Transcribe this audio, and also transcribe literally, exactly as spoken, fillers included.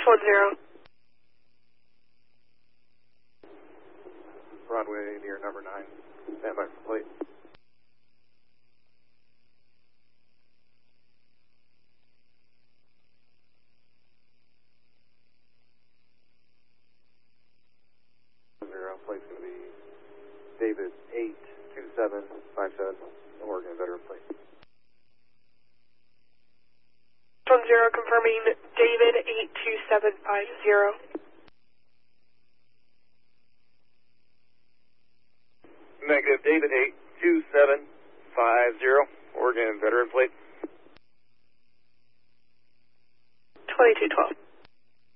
one zero. Broadway near number nine. Stand by for plate. Zero. Plate's going to be David eight two seven five seven. Oregon veteran plate. one zero confirming David eight two seven five zero. Negative David eight two seven five zero. Oregon veteran plate. twenty-two twelve.